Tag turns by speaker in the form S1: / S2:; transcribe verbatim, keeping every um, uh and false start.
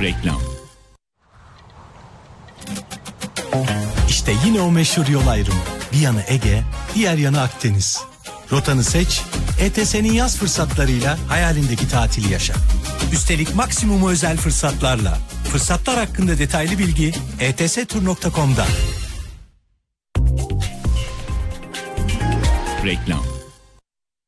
S1: Reklam.
S2: İşte yine o meşhur yol ayrımı. Bir yanı Ege, diğer yanı Akdeniz. Rotanı seç, E T S'nin yaz fırsatlarıyla hayalindeki tatili yaşa. Üstelik maksimum özel fırsatlarla. Fırsatlar hakkında detaylı bilgi e t s tur nokta com'da.
S1: Reklam.